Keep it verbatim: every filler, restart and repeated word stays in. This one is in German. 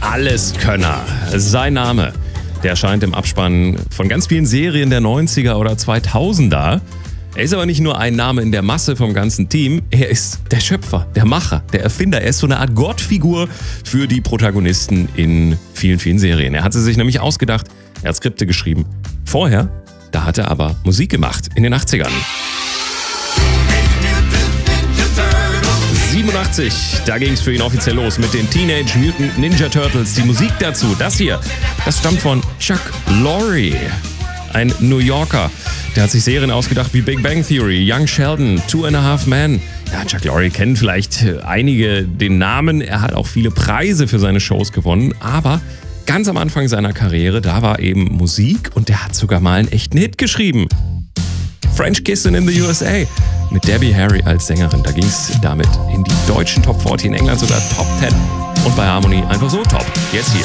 Alleskönner. Sein Name, der erscheint im Abspann von ganz vielen Serien der neunziger oder zweitausender. Er ist aber nicht nur ein Name in der Masse vom ganzen Team, er ist der Schöpfer, der Macher, der Erfinder. Er ist so eine Art Gottfigur für die Protagonisten in vielen, vielen Serien. Er hat sie sich nämlich ausgedacht, er hat Skripte geschrieben. Vorher, da hat er aber Musik gemacht, in den achtzigern. siebenundachtzig, da ging es für ihn offiziell los mit den Teenage Mutant Ninja Turtles. Die Musik dazu, das hier, das stammt von Chuck Lorre, ein New Yorker. Der hat sich Serien ausgedacht wie Big Bang Theory, Young Sheldon, Two and a Half Men. Ja, Chuck Lorre kennen vielleicht einige den Namen. Er hat auch viele Preise für seine Shows gewonnen. Aber ganz am Anfang seiner Karriere, da war eben Musik und der hat sogar mal einen echten Hit geschrieben. French Kissin' in the U S A mit Debbie Harry als Sängerin. Da ging es damit in die deutschen Top vierzig, in England sogar Top zehn und bei Harmony einfach so top. Jetzt hier.